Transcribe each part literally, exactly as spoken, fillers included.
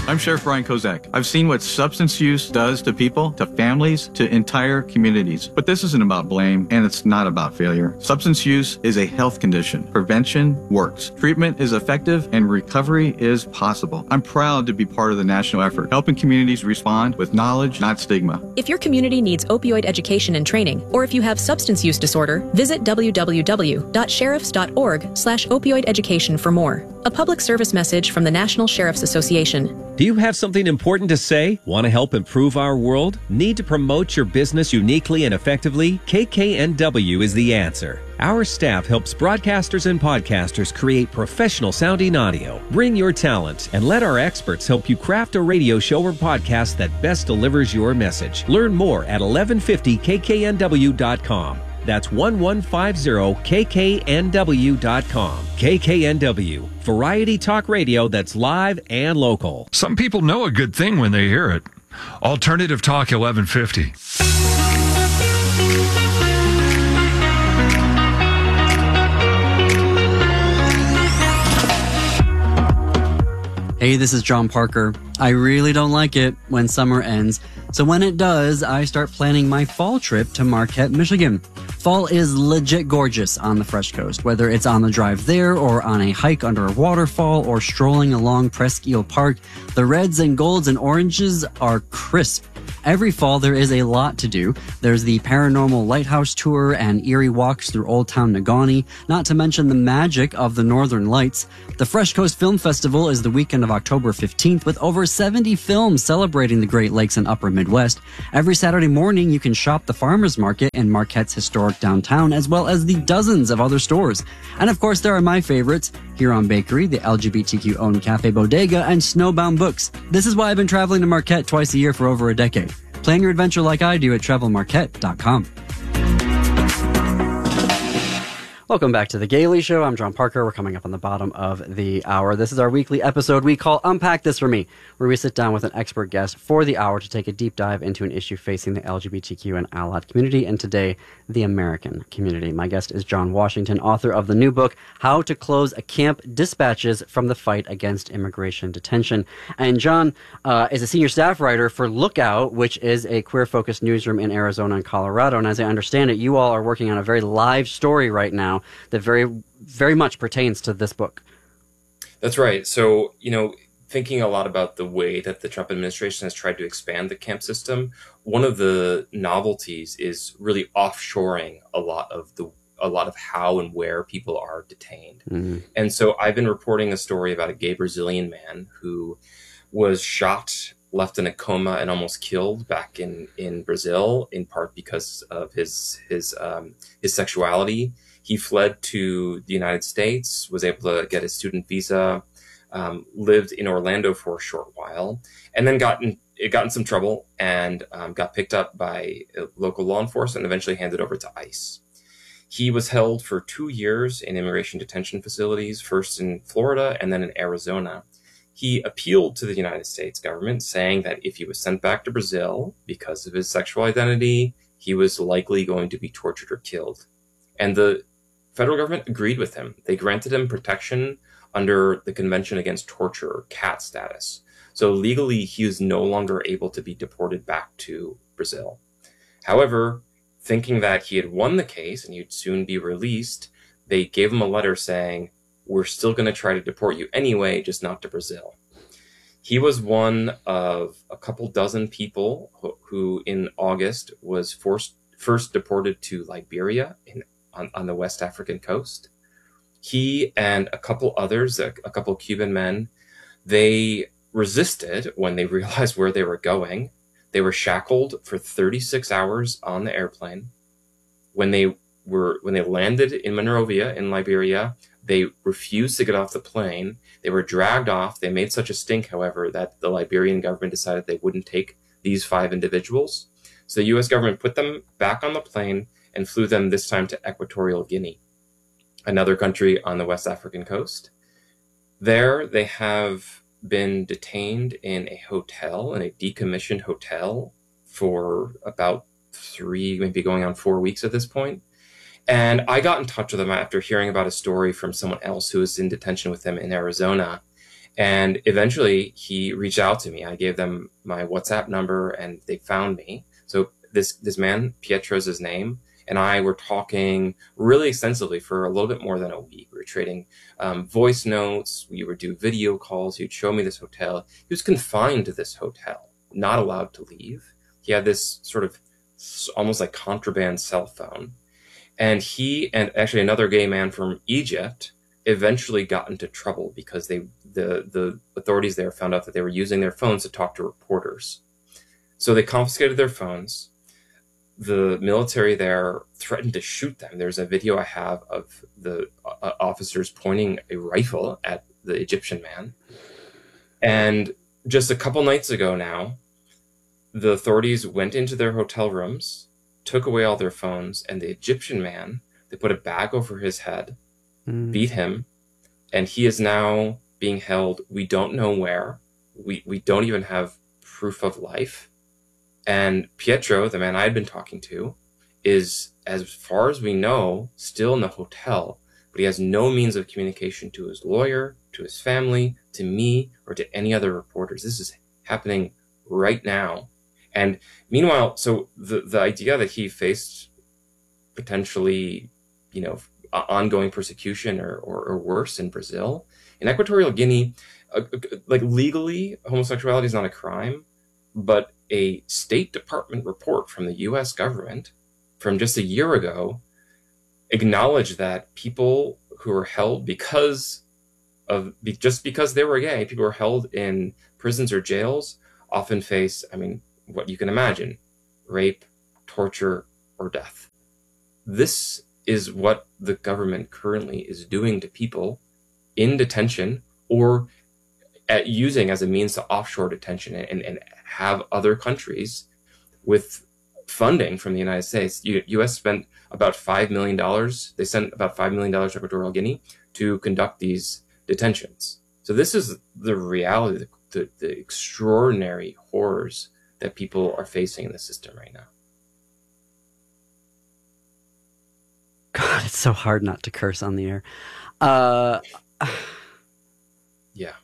I'm Sheriff Brian Kozak. I've seen what substance use does to people, to families, to entire communities. But this isn't about blame, and it's not about failure. Substance use is a health condition. Prevention works. Treatment is effective, and recovery is possible. I'm proud to be part of the national effort, helping communities respond with knowledge, not stigma. If your community needs opioid education and training, or if you have substance use disorder, visit w w w dot sheriffs dot org slash opioid education for more. A public service message from the National Sheriff's Association. Do you have something important to say? Want to help improve our world? Need to promote your business uniquely and effectively? K K N W is the answer. Our staff helps broadcasters and podcasters create professional sounding audio. Bring your talent and let our experts help you craft a radio show or podcast that best delivers your message. Learn more at eleven fifty k k n w dot com. That's eleven fifty k k n w dot com. K K N W, variety talk radio that's live and local. Some people know a good thing when they hear it. Alternative Talk eleven fifty. Hey, this is John Parker. I really don't like it when summer ends, so when it does, I start planning my fall trip to Marquette, Michigan. Fall is legit gorgeous on the Fresh Coast, whether it's on the drive there or on a hike under a waterfall or strolling along Presque Park. The reds and golds and oranges are crisp. Every fall, there is a lot to do. There's the paranormal lighthouse tour and eerie walks through Old Town Negaunee, not to mention the magic of the Northern Lights. The Fresh Coast Film Festival is the weekend of October fifteenth, with over seventy films celebrating the Great Lakes and Upper Midwest. Every Saturday morning, you can shop the farmers market in Marquette's historic downtown, as well as the dozens of other stores. And of course, there are my favorites, Huron Bakery, the L G B T Q-owned Cafe Bodega, and Snowbound Books. This is why I've been traveling to Marquette twice a year for over a decade. Plan your adventure like I do at travel marquette dot com. Welcome back to The Gailey Show. I'm John Parker. We're coming up on the bottom of the hour. This is our weekly episode we call Unpack This For Me, where we sit down with an expert guest for the hour to take a deep dive into an issue facing the L G B T Q and allied community, and today, the American community. My guest is John Washington, author of the new book, How to Close a Camp, Dispatches from the Fight Against Immigration Detention. And John uh, is a senior staff writer for Lookout, which is a queer-focused newsroom in Arizona and Colorado. And as I understand it, you all are working on a very live story right now that very, very much pertains to this book. That's right. So, you know, thinking a lot about the way that the Trump administration has tried to expand the camp system, one of the novelties is really offshoring a lot of the a lot of how and where people are detained. Mm-hmm. And so I've been reporting a story about a gay Brazilian man who was shot, left in a coma, and almost killed back in, in Brazil, in part because of his his um, his sexuality. He fled to the United States, was able to get his student visa, um, lived in Orlando for a short while, and then got in, it got in some trouble and um, got picked up by local law enforcement and eventually handed over to ICE. He was held for two years in immigration detention facilities, first in Florida and then in Arizona. He appealed to the United States government, saying that if he was sent back to Brazil because of his sexual identity, he was likely going to be tortured or killed. And the federal government agreed with him. They granted him protection under the Convention Against Torture, or C A T status. So legally, he was no longer able to be deported back to Brazil. However, thinking that he had won the case and he'd soon be released, they gave him a letter saying, we're still going to try to deport you anyway, just not to Brazil. He was one of a couple dozen people who, who in August was forced, first deported to Liberia in On, on the West African coast. He and a couple others, a, a couple Cuban men, they resisted when they realized where they were going. They were shackled for thirty-six hours on the airplane. When they were when they landed in Monrovia in Liberia, they refused to get off the plane. They were dragged off. They made such a stink, however, that the Liberian government decided they wouldn't take these five individuals. So the U S government put them back on the plane and flew them this time to Equatorial Guinea, another country on the West African coast. There, they have been detained in a hotel, in a decommissioned hotel, for about three, maybe going on four weeks at this point. And I got in touch with them after hearing about a story from someone else who was in detention with them in Arizona. And eventually he reached out to me. I gave them my WhatsApp number and they found me. So this, this man, Pietro's his name, and I were talking really extensively for a little bit more than a week. We were trading um, voice notes. We would do video calls. He would show me this hotel. He was confined to this hotel, not allowed to leave. He had this sort of almost like contraband cell phone. And he and actually another gay man from Egypt eventually got into trouble because they the, the authorities there found out that they were using their phones to talk to reporters. So they confiscated their phones. The military there threatened to shoot them. There's a video I have of the uh, officers pointing a rifle at the Egyptian man. And just a couple nights ago now, the authorities went into their hotel rooms, took away all their phones, and the Egyptian man, they put a bag over his head, mm. beat him, and he is now being held. We don't know where. We, we don't even have proof of life. And Pietro, the man I had been talking to, is, as far as we know, still in the hotel, but he has no means of communication to his lawyer, to his family, to me, or to any other reporters. This is happening right now. And meanwhile, so the, the idea that he faced potentially, you know, ongoing persecution or, or, or worse in Brazil, in Equatorial Guinea, uh, like legally, homosexuality is not a crime, but a State Department report from the U S government from just a year ago acknowledged that people who were held because of, just because they were gay, people who were held in prisons or jails often face, I mean, what you can imagine, rape, torture, or death. This is what the government currently is doing to people in detention or at using as a means to offshore detention and, and have other countries with funding from the United States. U- U.S. spent about five million dollars. They sent about five million dollars to Equatorial Guinea to conduct these detentions. So this is the reality, the, the, the extraordinary horrors that people are facing in the system right now. God, it's so hard not to curse on the air. Uh, yeah.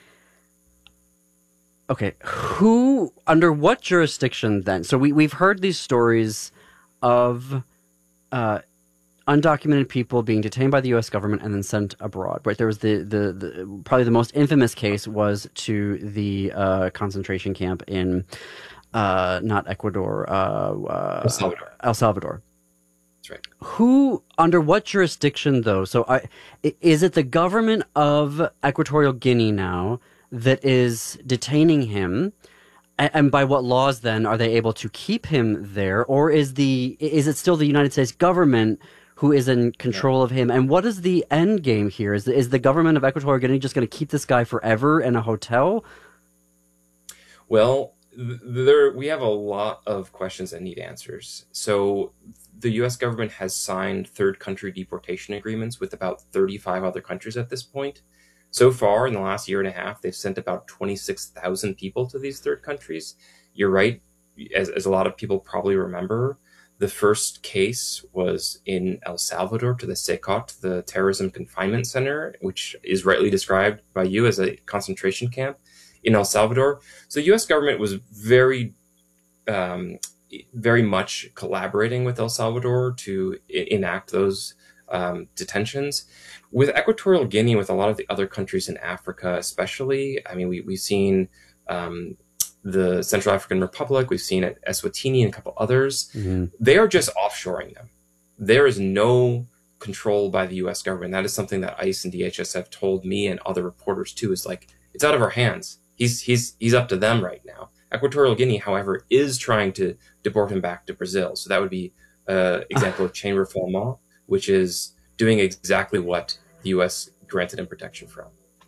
Okay, who, under what jurisdiction then? So we, we've heard these stories of uh, undocumented people being detained by the U S government and then sent abroad, right? There was the, the, the probably the most infamous case was to the uh, concentration camp in, uh, not Ecuador, uh, uh, El Salvador. El Salvador. That's right. Who, under what jurisdiction though? So I, is it the government of Equatorial Guinea now that is detaining him, and by what laws then are they able to keep him there, or is the is it still the United States government who is in control yeah. of him? And what is the end game here? Is is the government of Equatorial Guinea just going to keep this guy forever in a hotel? Well, there we have a lot of questions that need answers. So the U S government has signed third country deportation agreements with about thirty-five other countries at this point. So far, in the last year and a half, they've sent about twenty-six thousand people to these third countries. You're right, as, as a lot of people probably remember, the first case was in El Salvador to the SECOT, the Terrorism Confinement Center, which is rightly described by you as a concentration camp in El Salvador. So the U S government was very, um, very much collaborating with El Salvador to I- enact those um, detentions. With Equatorial Guinea, with a lot of the other countries in Africa, especially, I mean, we, we've seen um, the Central African Republic, we've seen it, Eswatini and a couple others. Mm-hmm. They are just offshoring them. There is no control by the U S government. That is something that ICE and D H S have told me and other reporters too, is like, it's out of our hands. He's, he's, he's up to them right now. Equatorial Guinea, however, is trying to deport him back to Brazil. So that would be an example of chain refoulement, which is doing exactly what the U S granted him protection from.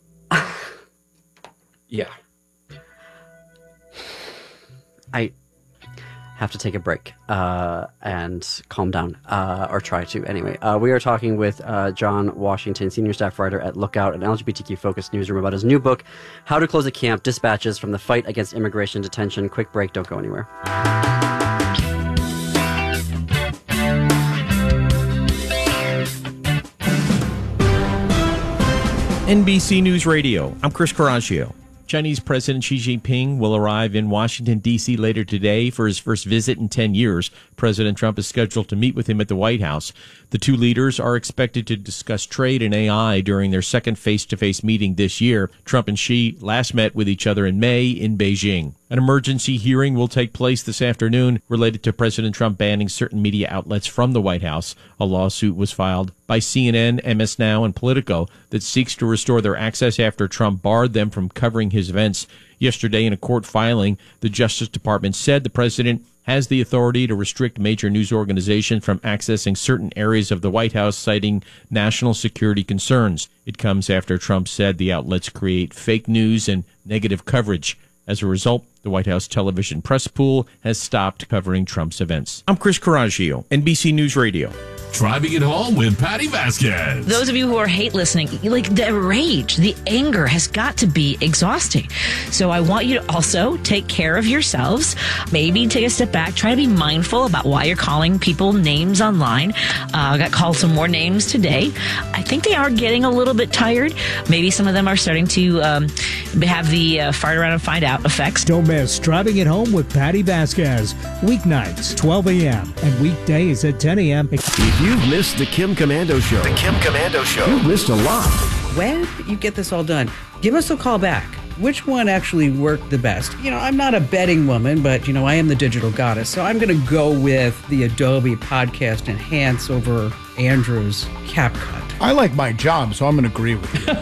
Yeah. I have to take a break uh, and calm down, uh, or try to anyway. Uh, we are talking with uh, John Washington, senior staff writer at Lookout, an L G B T Q-focused newsroom, about his new book, How to Close a Camp, Dispatches from the Fight Against Immigration Detention. Quick break, don't go anywhere. N B C News Radio. I'm Chris Coraggio. Chinese President Xi Jinping will arrive in Washington, D C later today for his first visit in ten years. President Trump is scheduled to meet with him at the White House. The two leaders are expected to discuss trade and A I during their second face-to-face meeting this year. Trump and Xi last met with each other in May in Beijing. An emergency hearing will take place this afternoon related to President Trump banning certain media outlets from the White House. A lawsuit was filed by C N N, M S Now, and Politico that seeks to restore their access after Trump barred them from covering his events. Yesterday, in a court filing, the Justice Department said the president has the authority to restrict major news organizations from accessing certain areas of the White House, citing national security concerns. It comes after Trump said the outlets create fake news and negative coverage. As a result, the White House television press pool has stopped covering Trump's events. I'm Chris Coraggio, N B C News Radio. Driving it home with Patty Vasquez. Those of you who are hate listening, like the rage, the anger has got to be exhausting. So I want you to also take care of yourselves. Maybe take a step back. Try to be mindful about why you're calling people names online. Uh, I got called some more names today. I think they are getting a little bit tired. Maybe some of them are starting to um, have the uh, fart around and find out effects. Don't miss Driving It Home with Patty Vasquez. Weeknights, twelve a.m. and weekdays at ten a.m. If you've missed the Kim Komando Show, the Kim Komando Show, you've missed a lot. When you get this all done, give us a call back. Which one actually worked the best? You know, I'm not a betting woman, but, you know, I am the digital goddess. So I'm going to go with the Adobe Podcast Enhance over Andrew's CapCut. I like my job, so I'm going to agree with you.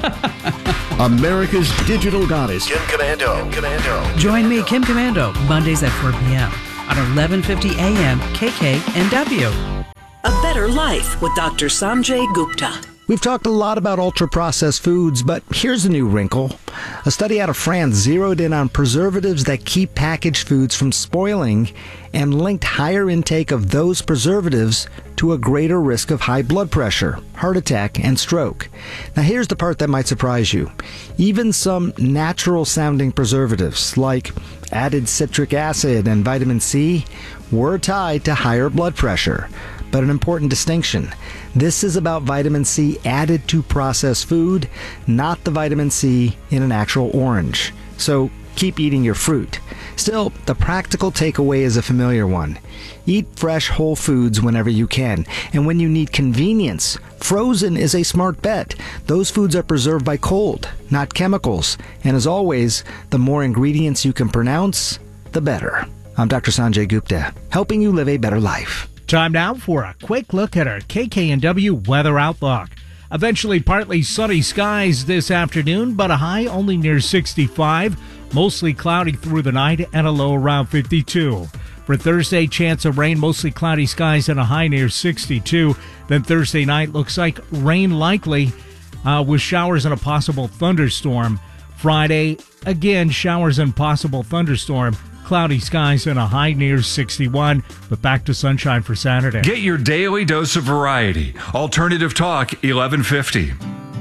America's digital goddess, Kim Komando. Kim Komando. Join me, Kim Komando, Mondays at four p.m. on eleven fifty a.m. K K N W. A Better Life with Doctor Sanjay Gupta. We've talked a lot about ultra-processed foods, but here's a new wrinkle. A study out of France zeroed in on preservatives that keep packaged foods from spoiling and linked higher intake of those preservatives to a greater risk of high blood pressure, heart attack, and stroke. Now here's the part that might surprise you. Even some natural-sounding preservatives, like added citric acid and vitamin C, were tied to higher blood pressure. But an important distinction. This is about vitamin C added to processed food, not the vitamin C in an actual orange. So keep eating your fruit. Still, the practical takeaway is a familiar one. Eat fresh whole foods whenever you can. And when you need convenience, frozen is a smart bet. Those foods are preserved by cold, not chemicals. And as always, the more ingredients you can pronounce, the better. I'm Doctor Sanjay Gupta, helping you live a better life. Time now for a quick look at our K K N W weather outlook. Eventually partly sunny skies this afternoon, but a high only near sixty-five. Mostly cloudy through the night and a low around fifty-two. For Thursday, chance of rain, mostly cloudy skies and a high near sixty-two. Then Thursday night looks like rain likely uh, with showers and a possible thunderstorm. Friday, again, showers and possible thunderstorm. Cloudy skies and a high near sixty-one, but back to sunshine for Saturday. Get your daily dose of variety. Alternative Talk, eleven fifty.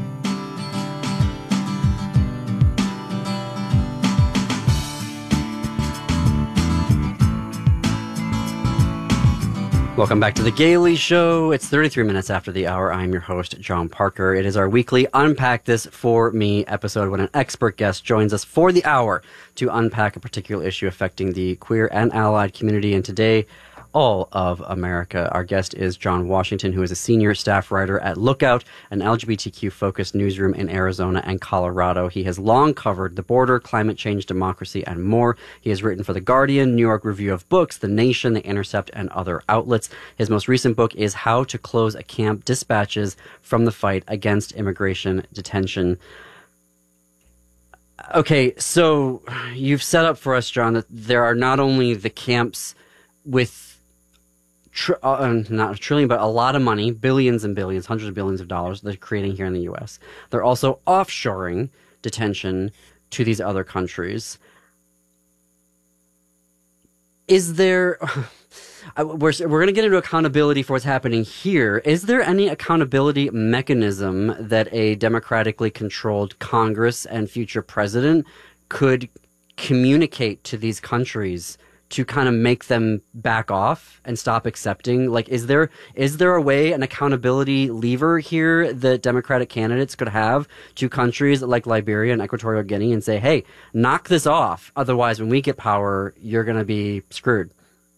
Welcome back to The Gailey Show. It's thirty-three minutes after the hour. I'm your host, John Parker. It is our weekly Unpack This For Me episode when an expert guest joins us for the hour to unpack a particular issue affecting the queer and allied community. And today, all of America. Our guest is John Washington, who is a senior staff writer at Lookout, an L G B T Q-focused newsroom in Arizona and Colorado. He has long covered the border, climate change, democracy, and more. He has written for The Guardian, New York Review of Books, The Nation, The Intercept, and other outlets. His most recent book is How to Close a Camp, Dispatches from the Fight Against Immigration Detention. Okay, so you've set up for us, John, that there are not only the camps with Tr- uh, not a trillion, but a lot of money, billions and billions, hundreds of billions of dollars they're creating here in the U S. They're also offshoring detention to these other countries. Is there... We're, we're going to get into accountability for what's happening here. Is there any accountability mechanism that a democratically controlled Congress and future president could communicate to these countries to kind of make them back off and stop accepting? Like, is there is there a way, an accountability lever here that Democratic candidates could have to countries like Liberia and Equatorial Guinea and say, hey, knock this off. Otherwise, when we get power, you're going to be screwed.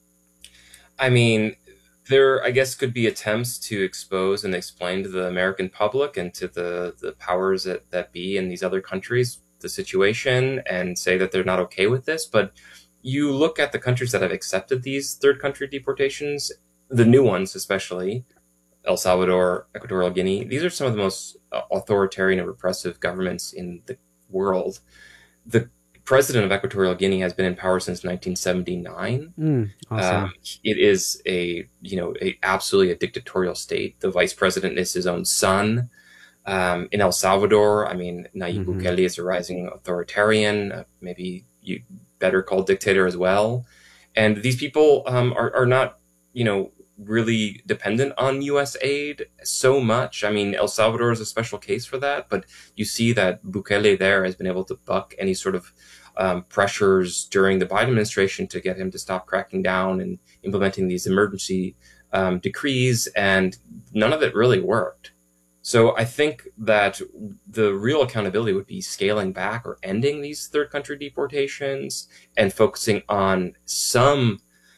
I mean, there, I guess, could be attempts to expose and explain to the American public and to the, the powers that, that be in these other countries the situation and say that they're not okay with this. But you look at the countries that have accepted these third country deportations, the new ones especially, El Salvador, Equatorial Guinea, these are some of the most authoritarian and repressive governments in the world. The president of Equatorial Guinea has been in power since nineteen seventy-nine. Mm, awesome. Um, it is a, you know, a, absolutely a dictatorial state. The vice president is his own son. Um, in El Salvador, I mean, Nayib Mm-hmm. Bukele is a rising authoritarian, uh, maybe you better call dictator as well. And these people um, are, are not, you know, really dependent on U S aid so much. I mean, El Salvador is a special case for that, but you see that Bukele there has been able to buck any sort of um, pressures during the Biden administration to get him to stop cracking down and implementing these emergency um, decrees, and none of it really worked. So I think that the real accountability would be scaling back or ending these third country deportations and focusing on some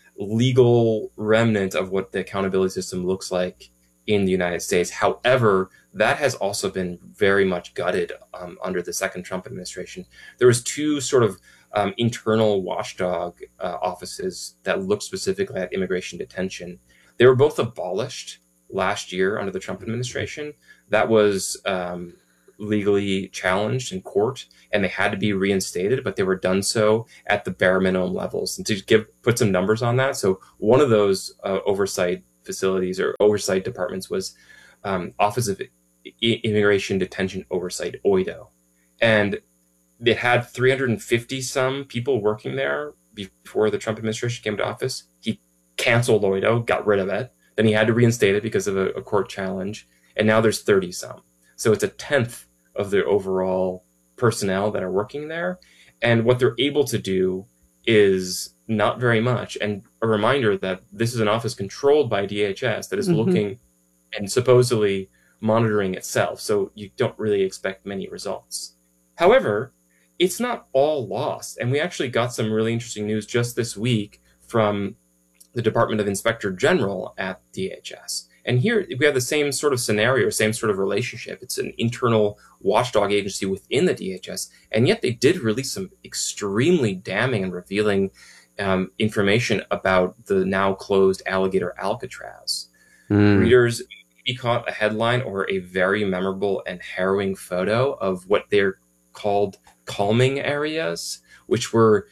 legal remnant of what the accountability system looks like in the United States. However, that has also been very much gutted um, under the second Trump administration. There was two sort of um, internal watchdog uh, offices that looked specifically at immigration detention. They were both abolished last year under the Trump administration. That was um, legally challenged in court, and they had to be reinstated, but they were done so at the bare minimum levels. And to give put some numbers on that, so one of those uh, oversight facilities or oversight departments was um, Office of I- Immigration Detention Oversight, O I D O, and it had three hundred fifty some people working there before the Trump administration came to office. He canceled O I D O, got rid of it. Then he had to reinstate it because of a, a court challenge. And now there's thirty some. So it's a tenth of the overall personnel that are working there. And what they're able to do is not very much. And a reminder that this is an office controlled by D H S that is Mm-hmm. looking and supposedly monitoring itself. So you don't really expect many results. However, it's not all lost. And we actually got some really interesting news just this week from the Department of Inspector General at D H S. And here we have the same sort of scenario, same sort of relationship. It's an internal watchdog agency within the D H S, and yet they did release some extremely damning and revealing um, information about the now closed alligator Alcatraz. Mm. Readers maybe caught a headline or a very memorable and harrowing photo of what they're called calming areas, which were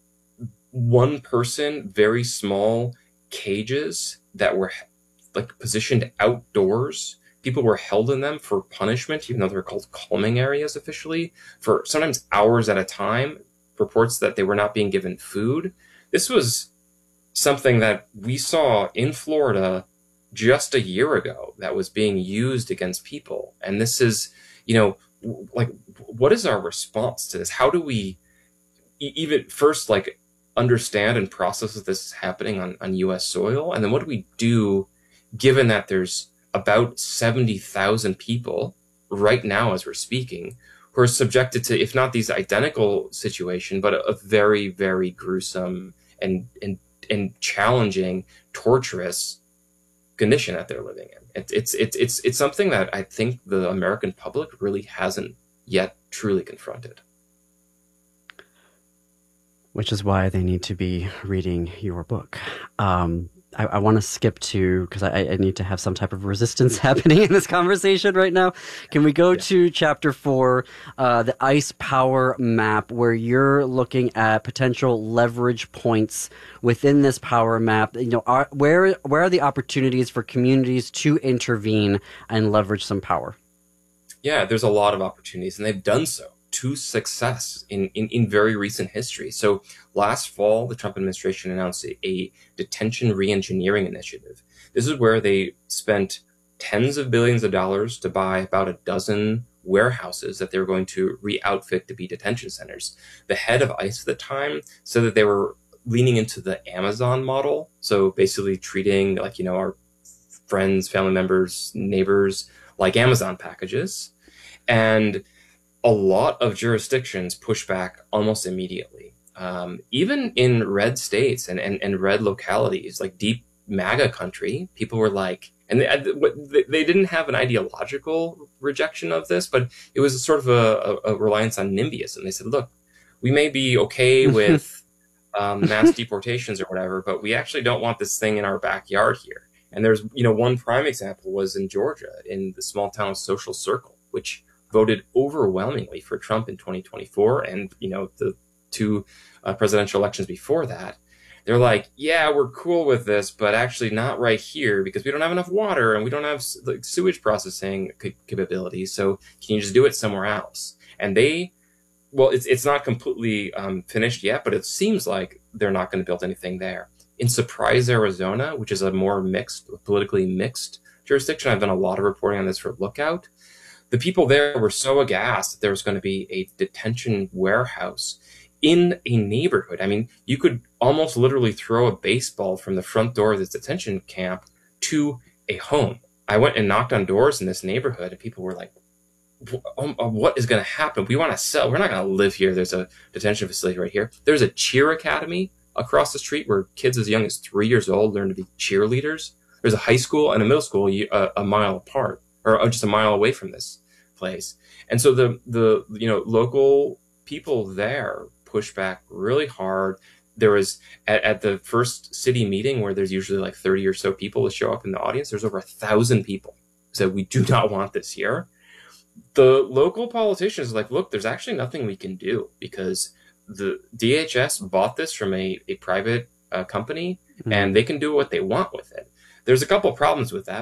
one person, very small cages that were like positioned outdoors. People were held in them for punishment, even though they're called calming areas officially, for sometimes hours at a time. Reports that they were not being given food. This was something that we saw in Florida just a year ago that was being used against people. And this is, you know, like, what is our response to this? How do we even first, like, understand and process that this is happening on, on U S soil? And then what do we do given that there's about seventy thousand people right now as we're speaking who are subjected to, if not these identical situation, but a, a very, very gruesome and, and, and challenging, torturous condition that they're living in. It, it's, it's, it's, it's something that I think the American public really hasn't yet truly confronted. Which is why they need to be reading your book. Um, I, I want to skip to, because I, I need to have some type of resistance happening in this conversation right now. Can we go yeah. to chapter four, uh, the ICE power map, where you're looking at potential leverage points within this power map? You know, are, where where are the opportunities for communities to intervene and leverage some power? Yeah, there's a lot of opportunities, and they've done so to success in, in, in very recent history. So last fall, the Trump administration announced a, a detention reengineering initiative. This is where they spent tens of billions of dollars to buy about a dozen warehouses that they were going to re-outfit to be detention centers. The head of ICE at the time said that they were leaning into the Amazon model. So basically treating like, you know, our friends, family members, neighbors like Amazon packages. And a lot of jurisdictions push back almost immediately. Um, even in red states and, and, and red localities, like deep MAGA country, people were like, and they, they didn't have an ideological rejection of this, but it was sort of a, a reliance on NIMBYism. And they said, look, we may be okay with um, mass deportations or whatever, but we actually don't want this thing in our backyard here. And there's, you know, one prime example was in Georgia, in the small town of Social Circle, which voted overwhelmingly for Trump in twenty twenty-four. And, you know, the two uh, presidential elections before that, they're like, yeah, we're cool with this, but actually not right here because we don't have enough water and we don't have like sewage processing capabilities. So can you just do it somewhere else? And they, well, it's it's not completely um, finished yet, but it seems like they're not going to build anything there. In Surprise, Arizona, which is a more mixed, politically mixed jurisdiction, I've done a lot of reporting on this for Lookout. The people there were so aghast that there was going to be a detention warehouse in a neighborhood. I mean, you could almost literally throw a baseball from the front door of this detention camp to a home. I went and knocked on doors in this neighborhood, and people were like, what is going to happen? We want to sell. We're not going to live here. There's a detention facility right here. There's a cheer academy across the street where kids as young as three years old learn to be cheerleaders. There's a high school and a middle school a, a mile apart, or just a mile away from this place. And so the, the, you know, local people there push back really hard. There was at, at the first city meeting where there's usually like thirty or so people to show up in the audience. There's over a thousand people who said, we do not want this here. The local politicians are like, look, there's actually nothing we can do because the D H S bought this from a, a private uh, company, mm-hmm. and they can do what they want with it. There's a couple problems with that.